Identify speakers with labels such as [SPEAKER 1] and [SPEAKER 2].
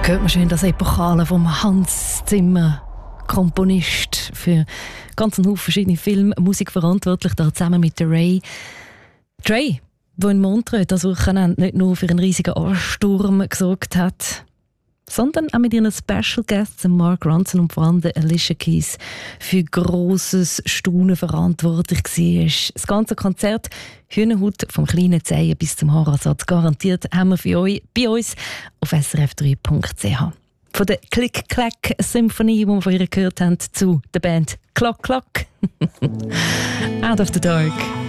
[SPEAKER 1] hört man schön das Epochale vom Hans Zimmer, Komponist für ganz einen Haufen verschiedene Filme, Musik verantwortlich, da zusammen mit der Ray. Ray, der in Montreux das Wochenende nicht nur für einen riesigen Ansturm gesorgt hat, sondern auch mit ihren Special Guests, Mark Ronson und vor allem Alicia Keys, für grosses Staunen verantwortlich war. Das ganze Konzert, Hühnerhaut vom kleinen Zehen bis zum Haaransatz, garantiert haben wir für euch bei uns auf srf3.ch. Von der Click-Clack-Symphonie, die wir von ihr gehört haben, zu der Band Clock Clock. Out of the Dark.